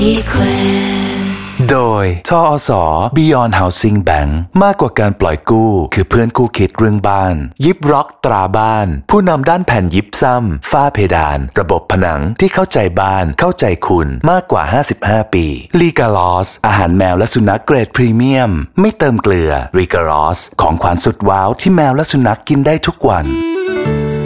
โดยทอส Beyond Housing Bank มากกว่าการปล่อยกู้คือเพื่อนคู่คิดเรื่องบ้านยิปร็อกตราบ้านผู้นำด้านแผ่นยิปซัมฝ้าเพดานระบบผนังที่เข้าใจบ้านเข้าใจคุณมากกว่า55ปีลีกาลอสอาหารแมวและสุนัขเกรดพรีเมียมไม่เติมเกลือลีกาลอสของขวัญสุดว้าวที่แมวและสุนัขกินได้ทุกวัน